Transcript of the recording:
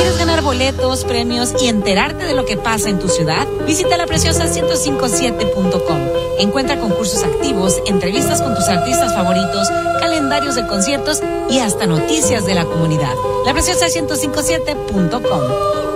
¿Quieres ganar boletos, premios y enterarte de lo que pasa en tu ciudad? Visita lapreciosa1057.com. Encuentra concursos activos, entrevistas con tus artistas favoritos, calendarios de conciertos y hasta noticias de la comunidad. lapreciosa1057.com.